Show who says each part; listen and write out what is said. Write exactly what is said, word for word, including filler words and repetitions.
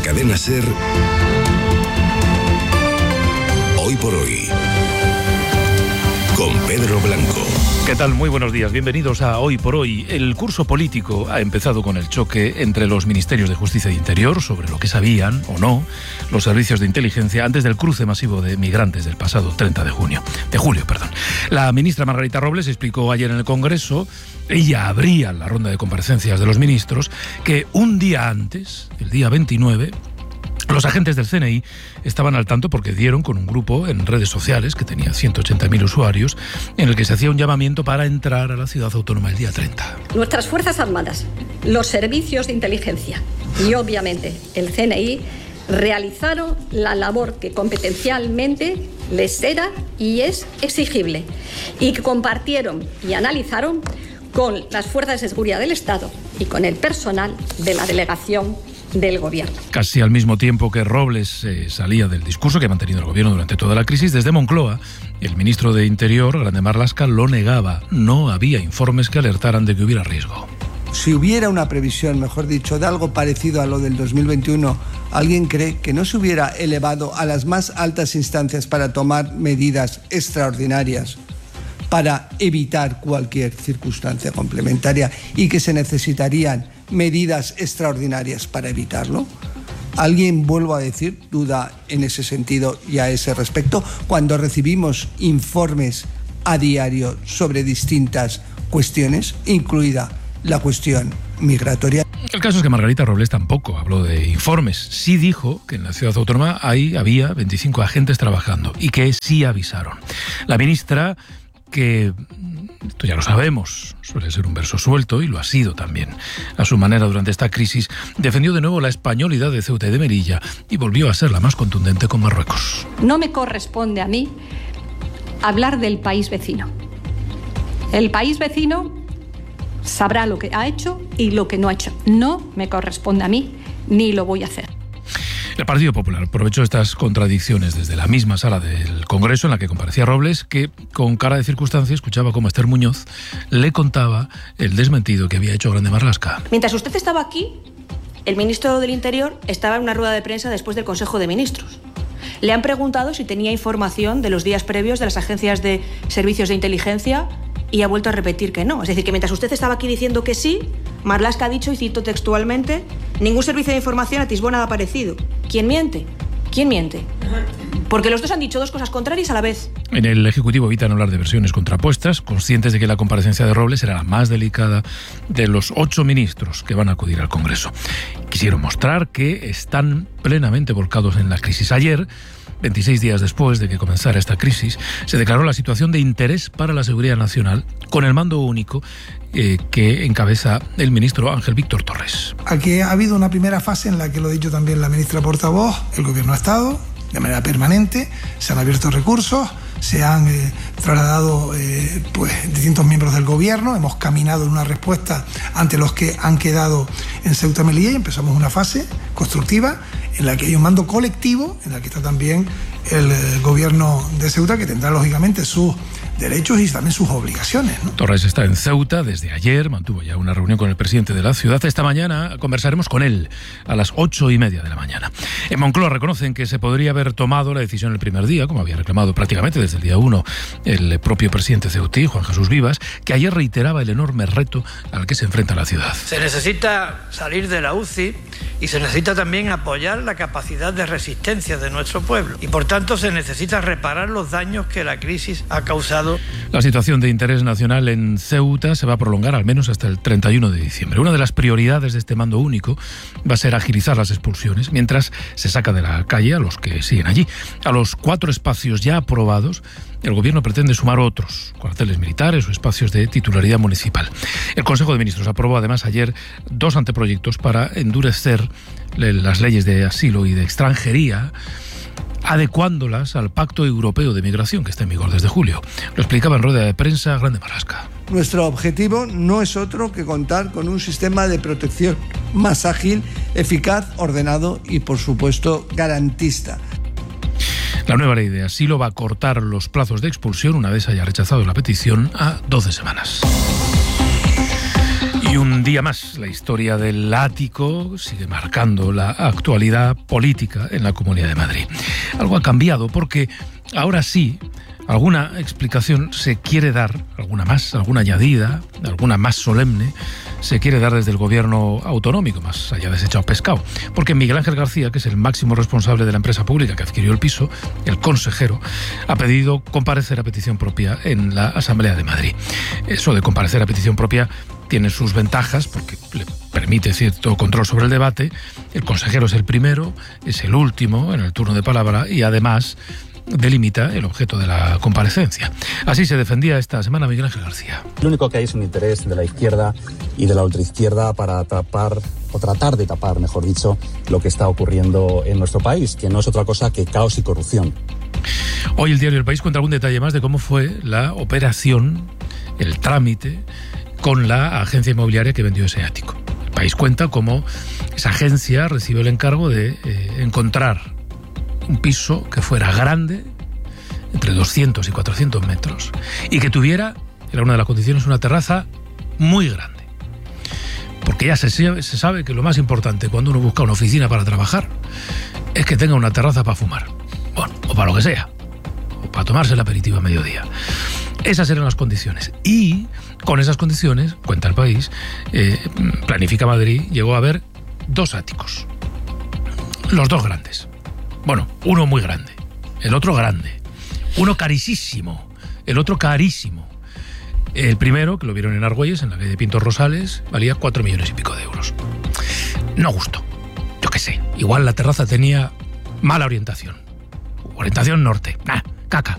Speaker 1: Cadena SER, Hoy por Hoy, con Pedro Blanco.
Speaker 2: ¿Qué tal? Muy buenos días. Bienvenidos a Hoy por Hoy. El curso político ha empezado con el choque entre los Ministerios de Justicia e Interior sobre lo que sabían o no los servicios de inteligencia antes del cruce masivo de migrantes del pasado treinta de junio, de julio, perdón. La ministra Margarita Robles explicó ayer en el Congreso, ella abría la ronda de comparecencias de los ministros, que un día antes, el día veintinueve, los agentes del C N I estaban al tanto porque dieron con un grupo en redes sociales que tenía ciento ochenta mil usuarios en el que se hacía un llamamiento para entrar a la ciudad autónoma el día treinta.
Speaker 3: Nuestras Fuerzas Armadas, los servicios de inteligencia y obviamente el C N I realizaron la labor que competencialmente les era y es exigible y que compartieron y analizaron con las fuerzas de seguridad del Estado y con el personal de la delegación del Gobierno.
Speaker 2: Casi al mismo tiempo que Robles eh, salía del discurso que ha mantenido el Gobierno durante toda la crisis, desde Moncloa, el ministro de Interior, Grande Marlaska, lo negaba. No había informes que alertaran de que hubiera riesgo.
Speaker 4: Si hubiera una previsión, mejor dicho, de algo parecido a lo del dos mil veintiuno, ¿alguien cree que no se hubiera elevado a las más altas instancias para tomar medidas extraordinarias para evitar cualquier circunstancia complementaria y que se necesitarían medidas extraordinarias para evitarlo? ¿Alguien, vuelvo a decir, duda en ese sentido y a ese respecto cuando recibimos informes a diario sobre distintas cuestiones, incluida la cuestión migratoria?
Speaker 2: El caso es que Margarita Robles tampoco habló de informes. Sí dijo que en la ciudad autónoma hay, había veinticinco agentes trabajando y que sí avisaron. La ministra, que esto ya lo sabemos, suele ser un verso suelto y lo ha sido también a su manera durante esta crisis, defendió de nuevo la españolidad de Ceuta y de Melilla y volvió a ser la más contundente con Marruecos.
Speaker 3: No me corresponde a mí hablar del país vecino. El país vecino sabrá lo que ha hecho y lo que no ha hecho. No me corresponde a mí, ni lo voy a hacer.
Speaker 2: El Partido Popular aprovechó estas contradicciones desde la misma sala del Congreso en la que comparecía Robles, que con cara de circunstancia escuchaba cómo Esther Muñoz le contaba el desmentido que había hecho Grande Marlaska.
Speaker 5: Mientras usted estaba aquí, el ministro del Interior estaba en una rueda de prensa después del Consejo de Ministros. Le han preguntado si tenía información de los días previos de las agencias de servicios de inteligencia y ha vuelto a repetir que no. Es decir, que mientras usted estaba aquí diciendo que sí, Marlaska ha dicho, y cito textualmente, ningún servicio de información atisbó nada parecido. ¿Quién miente? ¿Quién miente? Porque los dos han dicho dos cosas contrarias a la vez.
Speaker 2: En el Ejecutivo evitan hablar de versiones contrapuestas, conscientes de que la comparecencia de Robles era la más delicada de los ocho ministros que van a acudir al Congreso. Quisieron mostrar que están plenamente volcados en la crisis. Ayer, veintiséis días después de que comenzara esta crisis, se declaró la situación de interés para la seguridad nacional con el mando único eh, que encabeza el ministro Ángel Víctor Torres.
Speaker 6: Aquí ha habido una primera fase en la que lo ha dicho también la ministra portavoz, el Gobierno ha estado de manera permanente, se han abierto recursos, se han eh, trasladado eh, pues, distintos miembros del Gobierno, hemos caminado en una respuesta ante los que han quedado en Ceuta y Melilla y empezamos una fase constructiva en la que hay un mando colectivo, en la que está también el, el Gobierno de Ceuta, que tendrá lógicamente sus derechos y también sus obligaciones, ¿no?
Speaker 2: Torres está en Ceuta desde ayer, mantuvo ya una reunión con el presidente de la ciudad. Esta mañana conversaremos con él a las ocho y media de la mañana. En Moncloa reconocen que se podría haber tomado la decisión el primer día, como había reclamado prácticamente desde el día uno el propio presidente ceutí, Juan Jesús Vivas, que ayer reiteraba el enorme reto al que se enfrenta la ciudad.
Speaker 7: Se necesita salir de la U C I y se necesita también apoyar la capacidad de resistencia de nuestro pueblo. Y por tanto se necesita reparar los daños que la crisis ha causado.
Speaker 2: La situación de interés nacional en Ceuta se va a prolongar al menos hasta el treinta y uno de diciembre. Una de las prioridades de este mando único va a ser agilizar las expulsiones mientras se saca de la calle a los que siguen allí. A los cuatro espacios ya aprobados, el Gobierno pretende sumar otros, cuarteles militares o espacios de titularidad municipal. El Consejo de Ministros aprobó además ayer dos anteproyectos para endurecer las leyes de asilo y de extranjería, adecuándolas al Pacto Europeo de Migración que está en vigor desde julio. Lo explicaba en rueda de prensa Grande Marlaska.
Speaker 4: Nuestro objetivo no es otro que contar con un sistema de protección más ágil, eficaz, ordenado y, por supuesto, garantista.
Speaker 2: La nueva ley de asilo va a cortar los plazos de expulsión, una vez haya rechazado la petición, a doce semanas. Y un día más, la historia del ático sigue marcando la actualidad política en la Comunidad de Madrid. Algo ha cambiado porque ahora sí, alguna explicación se quiere dar, alguna más, alguna añadida, alguna más solemne, se quiere dar desde el gobierno autonómico, más allá de ese echado pescado. Porque Miguel Ángel García, que es el máximo responsable de la empresa pública que adquirió el piso, el consejero, ha pedido comparecer a petición propia en la Asamblea de Madrid. Eso de comparecer a petición propia tiene sus ventajas porque le permite cierto control sobre el debate. El consejero es el primero, es el último en el turno de palabra y además delimita el objeto de la comparecencia. Así se defendía esta semana Miguel Ángel García.
Speaker 8: Lo único que hay es un interés de la izquierda y de la ultraizquierda para tapar, o tratar de tapar, mejor dicho, lo que está ocurriendo en nuestro país, que no es otra cosa que caos y corrupción.
Speaker 2: Hoy el diario El País cuenta algún detalle más de cómo fue la operación, el trámite, con la agencia inmobiliaria que vendió ese ático. El País cuenta cómo esa agencia recibió el encargo de eh, encontrar un piso que fuera grande, entre doscientos y cuatrocientos metros, y que tuviera, era una de las condiciones, una terraza muy grande. Porque ya se, se sabe que lo más importante cuando uno busca una oficina para trabajar es que tenga una terraza para fumar. Bueno, o para lo que sea, o para tomarse el aperitivo a mediodía. Esas eran las condiciones. Y con esas condiciones, cuenta El País, eh, Planifica Madrid llegó a haber dos áticos. Los dos grandes. Bueno, uno muy grande, el otro grande. Uno carísimo, el otro carísimo. El primero, que lo vieron en Argüelles, en la calle de Pintos Rosales, valía cuatro millones y pico de euros. No gustó. Yo qué sé. Igual la terraza tenía mala orientación. Orientación norte. Nah, caca.